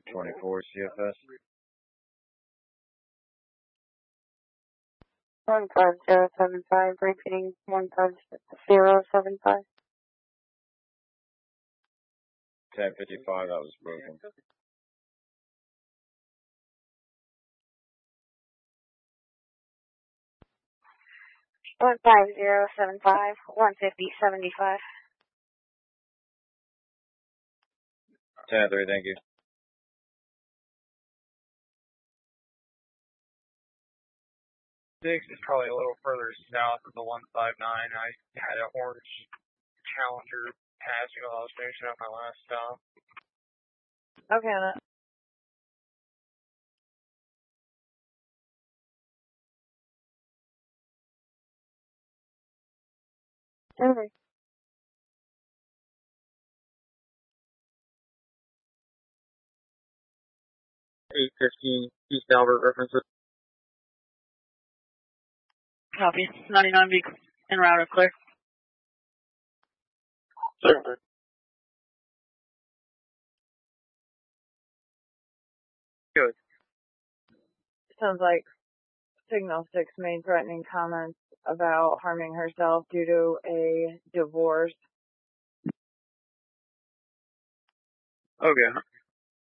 24 CFS. 15075, repeating 15075. 1055, that was broken. One 5075, 15075. 10-3, thank you. Six is probably a little further south of the 159. I had an orange Challenger passing while I was finishing up my last stop. Okay, on it. Okay. 815 East Albert references. Copy. 99 vehicle en route or clear. Sure. Good. Sounds like Signal 6 made threatening comments about harming herself due to a divorce. Okay.